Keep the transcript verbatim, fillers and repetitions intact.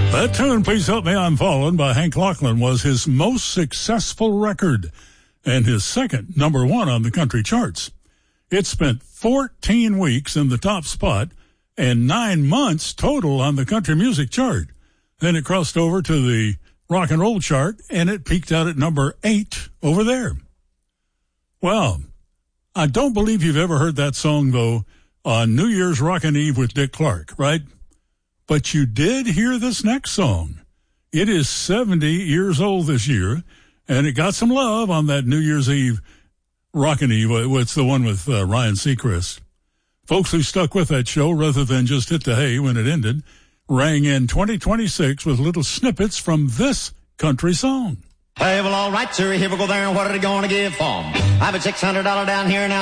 That tune, Please Help Me, I'm Fallen, by Hank Lachlan, was his most successful record and his second number one on the country charts. It spent fourteen weeks in the top spot and nine months total on the country music chart. Then it crossed over to the rock and roll chart, and it peaked out at number eight over there. Well, I don't believe you've ever heard that song, though, on New Year's Rockin' Eve with Dick Clark, right? But you did hear this next song. It is seventy years old this year, and it got some love on that New Year's Eve Rockin' Eve. It's the one with uh, Ryan Seacrest. Folks who stuck with that show rather than just hit the hay when it ended rang in twenty twenty-six with little snippets from this country song. Hey, well, all right, sir, here we go there, and what are they going to give for 'em? I have a six hundred dollars down here now.